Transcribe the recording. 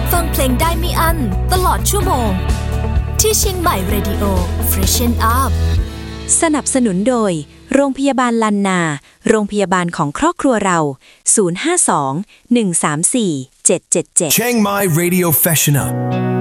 ฟังเพลงได้ไม่อั้นตลอดชั่วโมงที่เชียงใหม่ Radio Freshen Up สนับสนุนโดยโรงพยาบาลลันนาโรงพยาบาลของครอบครัวเรา052 134 777 Chiang Mai Radio Freshen Up